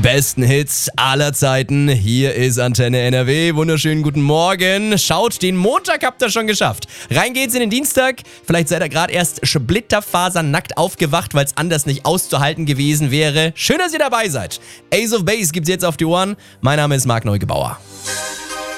besten Hits aller Zeiten. Hier ist Antenne NRW. Wunderschönen guten Morgen. Schaut, den Montag habt ihr schon geschafft. Rein geht's in den Dienstag. Vielleicht seid ihr gerade erst splitterfasernackt aufgewacht, weil es anders nicht auszuhalten gewesen wäre. Schön, dass ihr dabei seid. Ace of Base gibt's jetzt auf die Ohren. Mein Name ist Marc Neugebauer.